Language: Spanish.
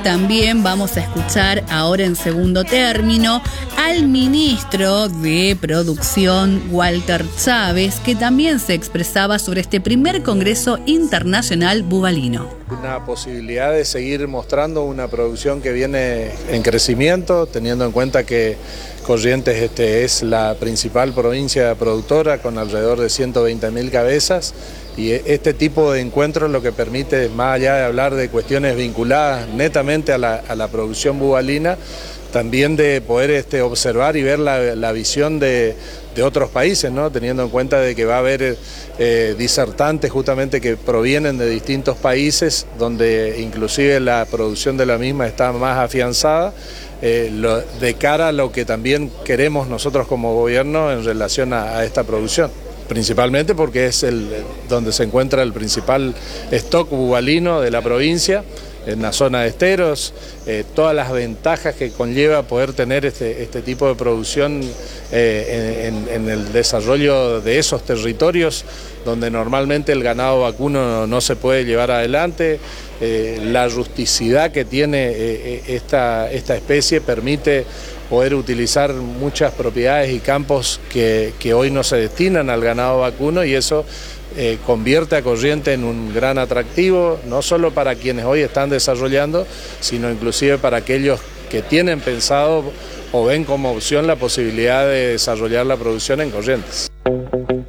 también vamos a escuchar ahora en segundo término al ministro de Producción, Walter Chávez, que también se expresaba sobre este primer Congreso Internacional Bubalino. Una posibilidad de seguir mostrando una producción que viene en crecimiento, teniendo en cuenta que Corrientes es la principal provincia productora con alrededor de 120.000 cabezas, y este tipo de encuentros lo que permite, más allá de hablar de cuestiones vinculadas netamente a la producción bubalina, también de poder observar y ver la visión de otros países, ¿no? Teniendo en cuenta de que va a haber disertantes justamente que provienen de distintos países, donde inclusive la producción de la misma está más afianzada, de cara a lo que también queremos nosotros como gobierno en relación a esta producción. Principalmente porque es donde se encuentra el principal stock bubalino de la provincia, en la zona de esteros, todas las ventajas que conlleva poder tener este tipo de producción en el desarrollo de esos territorios donde normalmente el ganado vacuno no se puede llevar adelante. La rusticidad que tiene esta especie permite poder utilizar muchas propiedades y campos que hoy no se destinan al ganado vacuno, y eso convierte a Corrientes en un gran atractivo, no solo para quienes hoy están desarrollando, sino inclusive para aquellos que tienen pensado o ven como opción la posibilidad de desarrollar la producción en Corrientes.